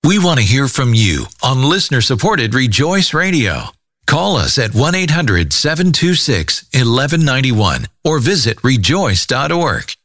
We want to hear from you on listener-supported Rejoice Radio. Call us at 1-800-726-1191 or visit rejoice.org.